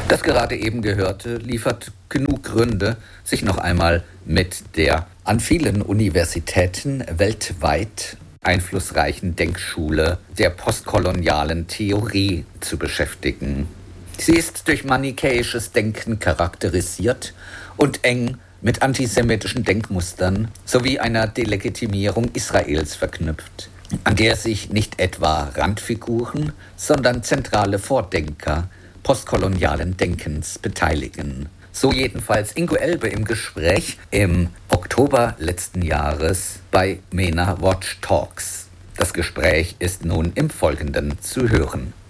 Das gerade eben Gehörte liefert genug Gründe, sich noch einmal mit der an vielen Universitäten weltweit einflussreichen Denkschule der postkolonialen Theorie zu beschäftigen. Sie ist durch manichäisches Denken charakterisiert und eng mit antisemitischen Denkmustern sowie einer Delegitimierung Israels verknüpft, an der sich nicht etwa Randfiguren, sondern zentrale Vordenker postkolonialen Denkens beteiligen. So jedenfalls Ingo Elbe im Gespräch im Oktober letzten Jahres bei MENA Watch Talks. Das Gespräch ist nun im Folgenden zu hören.